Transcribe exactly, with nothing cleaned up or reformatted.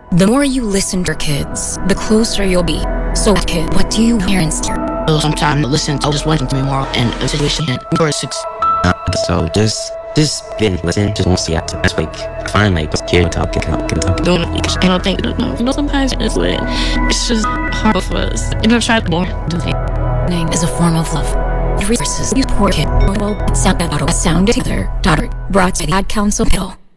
The more you listen to your kids, the closer you'll be. So, kid, what do you parents hear? So sometimes I listen, I just want to be more in a situation or six. Uh, so just, just been listening, just want to see after last week. I finally just hear talking, talking, talking. Doing it because I don't think, you know, you know, sometimes it's lit. It's just hard for us. You know, try to more do things. Is a form of love. Resources you poor kid. Well, sound out of sound together. Brought to the Ad Council Hill.